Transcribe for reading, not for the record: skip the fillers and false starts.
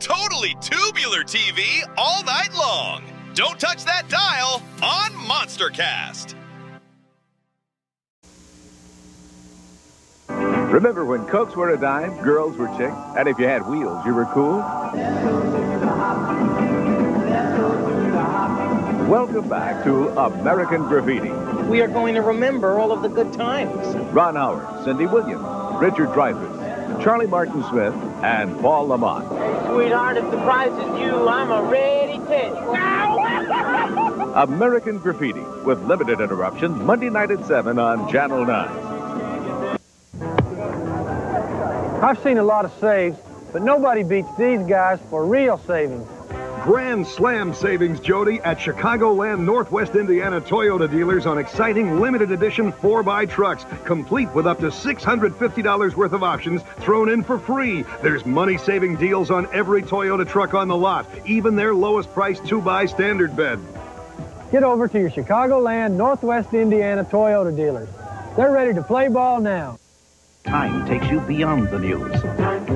totally tubular TV all night long. Don't touch that dial on MonsterCast. Remember when Cokes were a dime, girls were chicks, and if you had wheels, you were cool? Welcome back to American Graffiti. We are going to remember all of the good times. Ron Howard, Cindy Williams, Richard Dreyfuss, Charlie Martin Smith, and Paul Lamont. Hey, sweetheart, if the prize is you, I'm a ready teddy. American Graffiti, with limited interruptions, Monday night at 7 on Channel 9. I've seen a lot of saves, but nobody beats these guys for real savings. Grand Slam savings, Jody, at Chicagoland Northwest Indiana Toyota dealers on exciting limited edition 4x trucks, complete with up to $650 worth of options thrown in for free. There's money-saving deals on every Toyota truck on the lot, even their lowest price 2x standard bed. Get over to your Chicagoland Northwest Indiana Toyota dealers. They're ready to play ball now. Time takes you beyond the news.